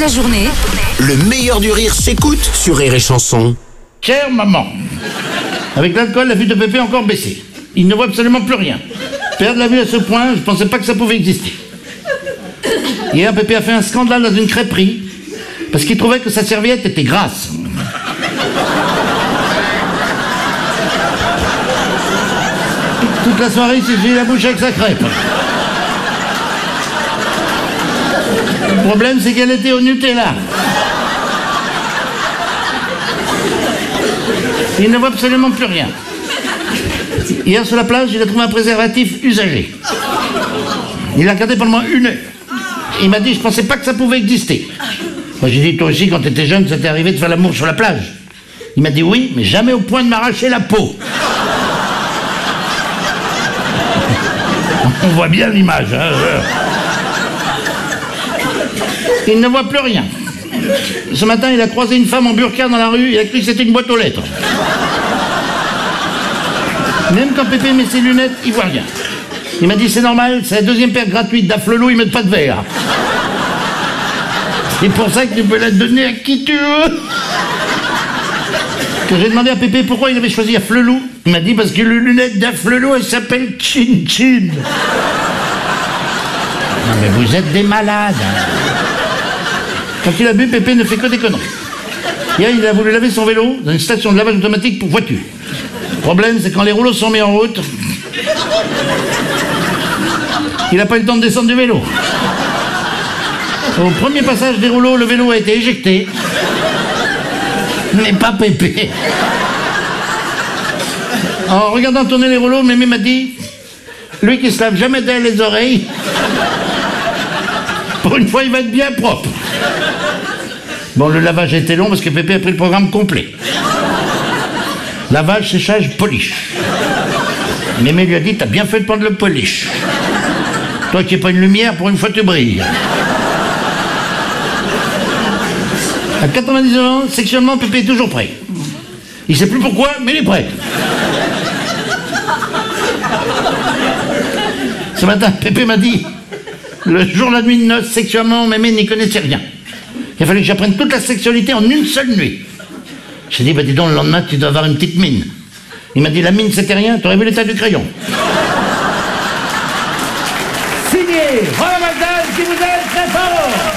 la journée, Le meilleur du rire s'écoute sur Rire et Chanson. Chère maman, avec l'alcool, la vue de Pépé a encore baissé. Il ne voit absolument plus rien. Perdre la vue à ce point, je pensais pas que ça pouvait exister. Hier, Pépé a fait un scandale dans une crêperie parce qu'il trouvait que sa serviette était grasse. Toute la soirée, il s'est fait la bouche avec sa crêpe. Le problème, c'est qu'elle était au Nutella. Il ne voit absolument plus rien. Hier, sur la plage, il a trouvé un préservatif usagé. Il l'a regardé pendant 1 heure. Il m'a dit, je pensais pas que ça pouvait exister. Moi, j'ai dit, toi aussi, quand t'étais jeune, ça t'est arrivé de faire l'amour sur la plage. Il m'a dit, oui, mais jamais au point de m'arracher la peau. On voit bien l'image, hein. Il ne voit plus rien. Ce matin, il a croisé une femme en burqa dans la rue, il a cru que c'était une boîte aux lettres. Même quand Pépé met ses lunettes, il voit rien. Il m'a dit, c'est normal, c'est la 2e paire gratuite d'Afflelou, ils mettent pas de verre. C'est pour ça que tu peux la donner à qui tu veux. Quand j'ai demandé à Pépé pourquoi il avait choisi Afflelou, il m'a dit, parce que les lunettes d'Afflelou, elles s'appellent Chin Chin. Non mais vous êtes des malades, hein. Quand il a bu, Pépé ne fait que des conneries. Hier, il a voulu laver son vélo dans une station de lavage automatique pour voiture. Le problème, c'est quand les rouleaux sont mis en route, il n'a pas eu le temps de descendre du vélo. Au premier passage des rouleaux, le vélo a été éjecté. Mais pas Pépé. En regardant tourner les rouleaux, Mémé m'a dit, lui qui se lave jamais derrière les oreilles, pour une fois, il va être bien propre. Bon, le lavage a été long parce que Pépé a pris le programme complet. Lavage, séchage, polish. Mémé lui a dit, t'as bien fait de prendre le polish. Toi qui n'es pas une lumière, pour une fois tu brilles. À 99 ans, sexuellement, Pépé est toujours prêt. Il sait plus pourquoi, mais il est prêt. Ce matin, Pépé m'a dit, le jour, la nuit de noces, sexuellement, Mémé n'y connaissait rien. Il a fallu que j'apprenne toute la sexualité en une seule nuit. J'ai dit, bah dis donc, le lendemain, tu dois avoir une petite mine. Il m'a dit, la mine, c'était rien, t'aurais vu l'état du crayon. Signé Roland Valdan qui vous aide très fort.